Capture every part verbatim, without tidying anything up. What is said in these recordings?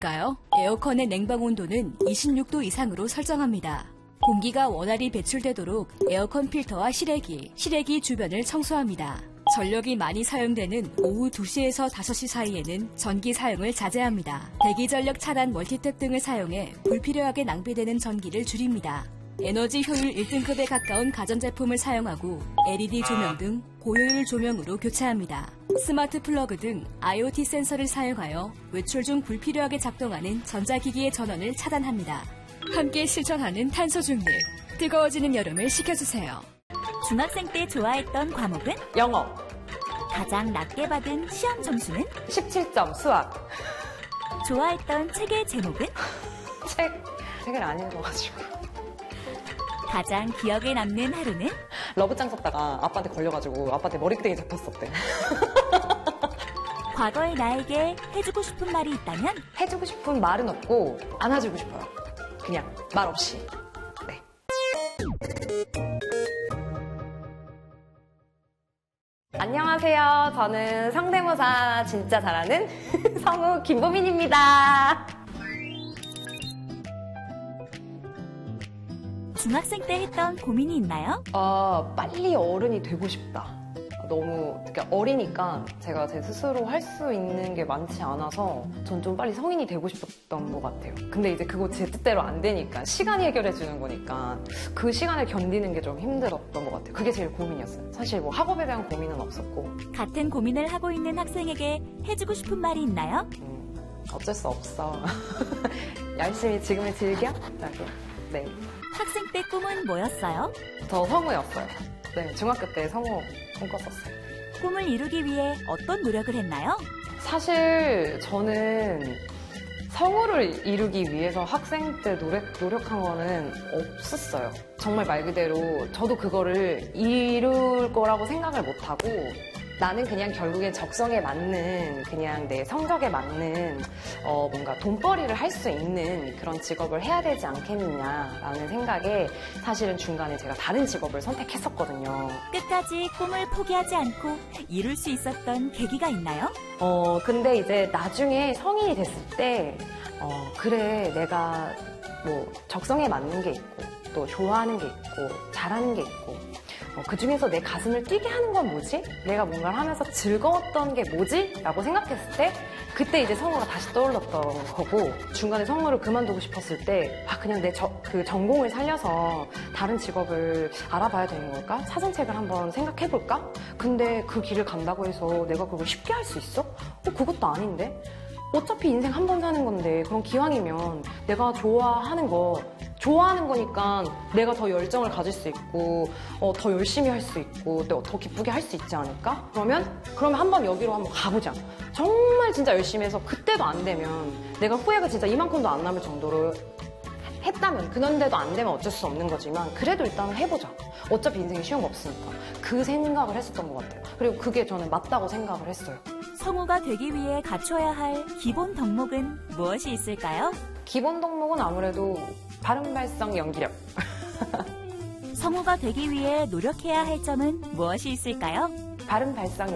까요? 에어컨의 냉방 온도는 이십육 도 이상으로 설정합니다. 공기가 원활히 배출되도록 에어컨 필터와 실외기, 실외기 주변을 청소합니다. 전력이 많이 사용되는 오후 두 시에서 다섯 시 사이에는 전기 사용을 자제합니다. 대기전력 차단 멀티탭 등을 사용해 불필요하게 낭비되는 전기를 줄입니다. 에너지 효율 일 등급에 가까운 가전제품을 사용하고 엘이디 조명 등 고효율 조명으로 교체합니다. 스마트 플러그 등 아이오티 센서를 사용하여 외출 중 불필요하게 작동하는 전자기기의 전원을 차단합니다. 함께 실천하는 탄소 중립, 뜨거워지는 여름을 식혀주세요. 중학생 때 좋아했던 과목은? 영어. 가장 낮게 받은 시험 점수는? 십칠 점 수학. 좋아했던 책의 제목은? 책, 책을 안 읽어가지고. 가장 기억에 남는 하루는? 러브짱 썼다가 아빠한테 걸려가지고 아빠한테 머리끄댕이 잡혔었대. 과거의 나에게 해주고 싶은 말이 있다면? 해주고 싶은 말은 없고 안아주고 싶어요. 그냥 말 없이. 네. 안녕하세요. 저는 성대모사 진짜 잘하는 성우 김보민입니다. 중학생 때 했던 고민이 있나요? 어, 빨리 어른이 되고 싶다. 너무 그러니까 어리니까 제가 제 스스로 할 수 있는 게 많지 않아서 전 좀 빨리 성인이 되고 싶었던 것 같아요. 근데 이제 그거 제 뜻대로 안 되니까 시간이 해결해 주는 거니까 그 시간을 견디는 게 좀 힘들었던 것 같아요. 그게 제일 고민이었어요. 사실 뭐 학업에 대한 고민은 없었고. 같은 고민을 하고 있는 학생에게 해주고 싶은 말이 있나요? 음, 어쩔 수 없어. 열심히 지금을 즐겨? 라고. 네. 학생 때 꿈은 뭐였어요? 저 성우였어요. 네, 중학교 때 성우 꿈꿨었어요. 꿈을 이루기 위해 어떤 노력을 했나요? 사실 저는 성우를 이루기 위해서 학생 때 노력, 노력한 거는 없었어요. 정말 말 그대로 저도 그거를 이룰 거라고 생각을 못하고 나는 그냥 결국엔 적성에 맞는 그냥 내 성적에 맞는 어 뭔가 돈벌이를 할 수 있는 그런 직업을 해야 되지 않겠느냐라는 생각에 사실은 중간에 제가 다른 직업을 선택했었거든요. 끝까지 꿈을 포기하지 않고 이룰 수 있었던 계기가 있나요? 어 근데 이제 나중에 성인이 됐을 때 어 그래 내가 뭐 적성에 맞는 게 있고 또 좋아하는 게 있고 잘하는 게 있고 어, 그 중에서 내 가슴을 뛰게 하는 건 뭐지? 내가 뭔가를 하면서 즐거웠던 게 뭐지? 라고 생각했을 때 그때 이제 성우가 다시 떠올랐던 거고 중간에 성우를 그만두고 싶었을 때 아, 그냥 내 그 전공을 살려서 다른 직업을 알아봐야 되는 걸까? 사전책을 한번 생각해볼까? 근데 그 길을 간다고 해서 내가 그걸 쉽게 할 수 있어? 어, 그것도 아닌데? 어차피 인생 한 번 사는 건데 그럼 기왕이면 내가 좋아하는 거 좋아하는 거니까 내가 더 열정을 가질 수 있고 어, 더 열심히 할 수 있고 또 더 기쁘게 할 수 있지 않을까? 그러면 그러면 한번 여기로 한번 가보자. 정말 진짜 열심히 해서 그때도 안 되면 내가 후회가 진짜 이만큼도 안 남을 정도로 했다면 그런데도 안 되면 어쩔 수 없는 거지만 그래도 일단 해보자. 어차피 인생이 쉬운 거 없으니까. 그 생각을 했었던 것 같아요. 그리고 그게 저는 맞다고 생각을 했어요. 성우가 되기 위해 갖춰야 할 기본 덕목은 무엇이 있을까요? 기본 덕목은 아무래도 발음 발성 연기력. 성우가 되기 위해 노력해야 할 점은 무엇이 있을까요? 발음 발성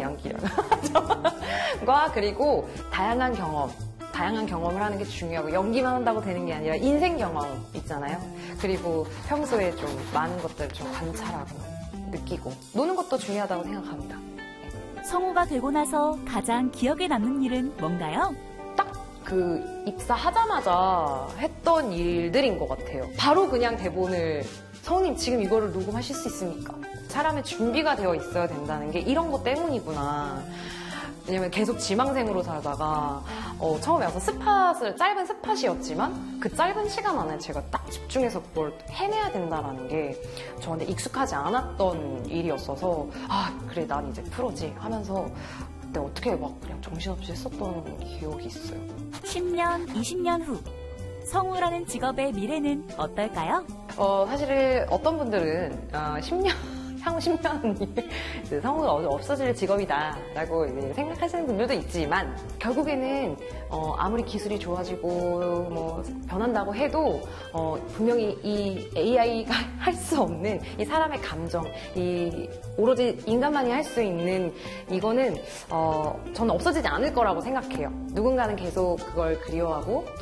연기력과 그리고 다양한 경험. 다양한 경험을 하는 게 중요하고 연기만 한다고 되는 게 아니라 인생 경험 있잖아요. 그리고 평소에 좀 많은 것들을 좀 관찰하고 느끼고 노는 것도 중요하다고 생각합니다. 성우가 되고 나서 가장 기억에 남는 일은 뭔가요? 딱 그 입사하자마자 했던 일들인 것 같아요. 바로 그냥 대본을 성우님 지금 이거를 녹음하실 수 있습니까? 사람의 준비가 되어 있어야 된다는 게 이런 것 때문이구나. 왜냐면 계속 지망생으로 살다가 어, 처음에 와서 스팟을 짧은 스팟이었지만 그 짧은 시간 안에 제가 딱 집중해서 그걸 해내야 된다는 게 저한테 익숙하지 않았던 일이었어서 아 그래 난 이제 프로지 하면서 그때 어떻게 막 그냥 정신없이 했었던 기억이 있어요. 십 년, 이십 년 후 성우라는 직업의 미래는 어떨까요? 어 사실 어떤 분들은 어, 십 년 향후 십 년이 성우가 없어질 직업이다라고 생각하시는 분들도 있지만 결국에는 어, 아무리 기술이 좋아지고 뭐 변한다고 해도 어, 분명히 이 에이아이가 할 수 없는 이 사람의 감정, 이 오로지 인간만이 할 수 있는 이거는 어, 저는 없어지지 않을 거라고 생각해요. 누군가는 계속 그걸 그리워하고 또